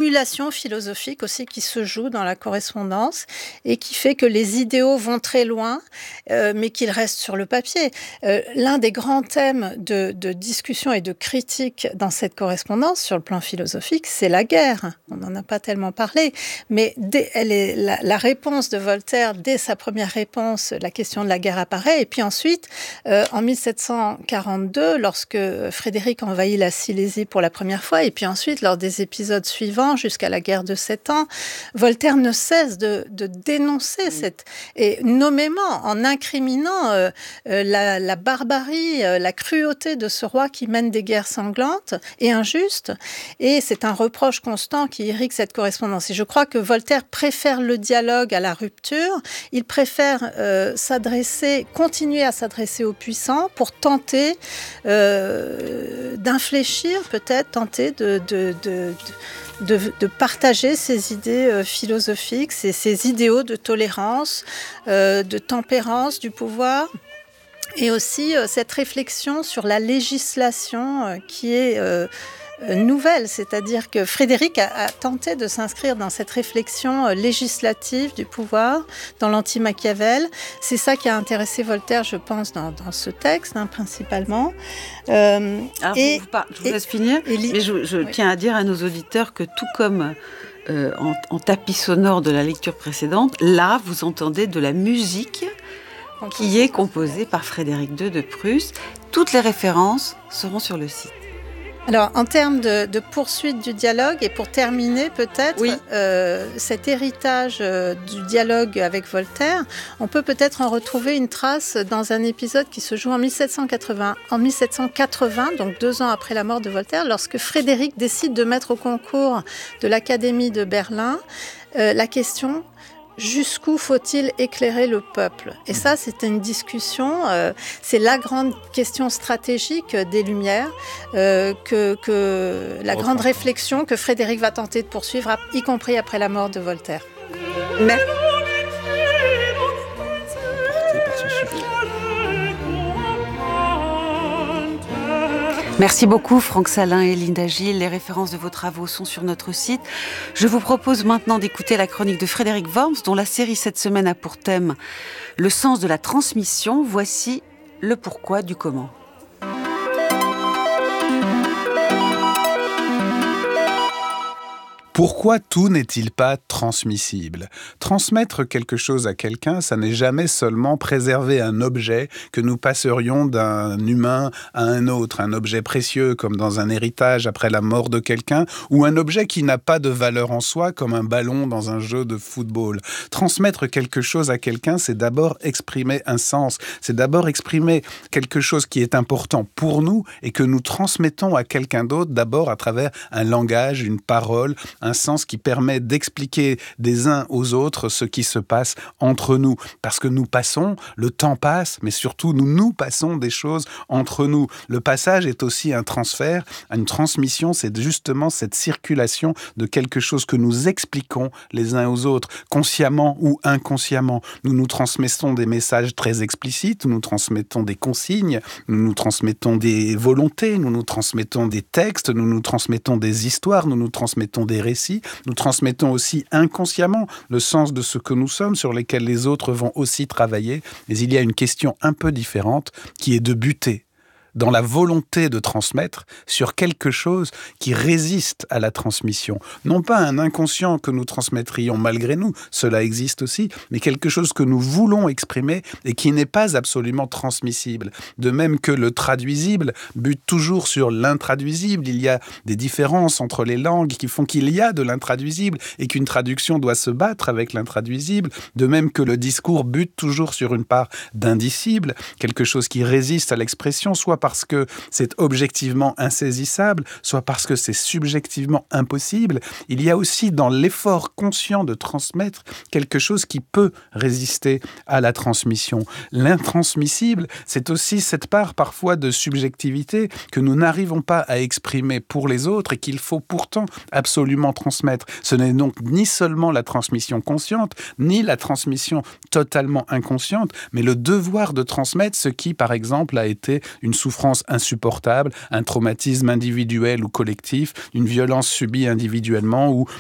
émulation philosophique aussi qui se joue dans la correspondance et qui fait que les idéaux vont très loin, mais qu'ils restent sur le papier. L'un des grands thèmes de discussion et de critique dans cette correspondance sur le plan philosophique, c'est la guerre. On n'en a pas tellement parlé, mais la réponse de Voltaire, dès sa première réponse, la question de la guerre apparaît. Et puis ensuite, en 1742, lorsque Frédéric envahit la Silésie pour la première fois, et puis ensuite, lors des épisodes suivants, jusqu'à la guerre de 7 ans, Voltaire ne cesse de dénoncer et nommément en incriminant la barbarie, la cruauté de ce roi qui mène des guerres sanglantes et injustes. Et c'est un reproche constant qui irrigue cette correspondance. Et je crois que Voltaire préfère le dialogue à la rupture. Il préfère continuer à s'adresser aux puissants pour tenter d'infléchir, peut-être, tenter de partager ses idées philosophiques, ses idéaux de tolérance, de tempérance du pouvoir. Et aussi cette réflexion sur la législation qui est nouvelle, c'est-à-dire que Frédéric a tenté de s'inscrire dans cette réflexion législative du pouvoir, dans l'anti-Machiavel. C'est ça qui a intéressé Voltaire, je pense, dans ce texte, principalement. Alors, je vous laisse finir, mais je tiens à dire à nos auditeurs que tout comme en tapis sonore de la lecture précédente, là, vous entendez de la musique qui est composée par Frédéric II de Prusse. Toutes les références seront sur le site. Alors, en termes de poursuite du dialogue, et pour terminer peut-être, cet héritage du dialogue avec Voltaire, on peut peut-être en retrouver une trace dans un épisode qui se joue en 1780, donc 2 ans après la mort de Voltaire, lorsque Frédéric décide de mettre au concours de l'Académie de Berlin la question: jusqu'où faut-il éclairer le peuple? Et ça, c'était une discussion, c'est la grande question stratégique des Lumières, la grande réflexion que Frédéric va tenter de poursuivre, y compris après la mort de Voltaire. Merci. Merci beaucoup Franck Salin et Linda Gilles. Les références de vos travaux sont sur notre site. Je vous propose maintenant d'écouter la chronique de Frédéric Worms, dont la série cette semaine a pour thème le sens de la transmission. Voici le pourquoi du comment. Pourquoi tout n'est-il pas transmissible ? Transmettre quelque chose à quelqu'un, ça n'est jamais seulement préserver un objet que nous passerions d'un humain à un autre, un objet précieux comme dans un héritage après la mort de quelqu'un, ou un objet qui n'a pas de valeur en soi comme un ballon dans un jeu de football. Transmettre quelque chose à quelqu'un, c'est d'abord exprimer un sens, c'est d'abord exprimer quelque chose qui est important pour nous et que nous transmettons à quelqu'un d'autre d'abord à travers un langage, une parole, un sens qui permet d'expliquer des uns aux autres ce qui se passe entre nous. Parce que nous passons, le temps passe, mais surtout nous passons des choses entre nous. Le passage est aussi un transfert, une transmission, c'est justement cette circulation de quelque chose que nous expliquons les uns aux autres, consciemment ou inconsciemment. Nous nous transmettons des messages très explicites, nous nous transmettons des consignes, nous nous transmettons des volontés, nous nous transmettons des textes, nous nous transmettons des histoires, nous nous transmettons des récits. Nous transmettons aussi inconsciemment le sens de ce que nous sommes, sur lesquels les autres vont aussi travailler. Mais il y a une question un peu différente qui est de buter dans la volonté de transmettre sur quelque chose qui résiste à la transmission. Non pas un inconscient que nous transmettrions malgré nous, cela existe aussi, mais quelque chose que nous voulons exprimer et qui n'est pas absolument transmissible. De même que le traduisible bute toujours sur l'intraduisible. Il y a des différences entre les langues qui font qu'il y a de l'intraduisible et qu'une traduction doit se battre avec l'intraduisible. De même que le discours bute toujours sur une part d'indicible, quelque chose qui résiste à l'expression, soit parce que c'est objectivement insaisissable, soit parce que c'est subjectivement impossible. Il y a aussi dans l'effort conscient de transmettre quelque chose qui peut résister à la transmission. L'intransmissible, c'est aussi cette part parfois de subjectivité que nous n'arrivons pas à exprimer pour les autres et qu'il faut pourtant absolument transmettre. Ce n'est donc ni seulement la transmission consciente, ni la transmission totalement inconsciente, mais le devoir de transmettre ce qui, par exemple, a été une souffrance insupportable, un traumatisme individuel ou collectif, une violence subie individuellement ou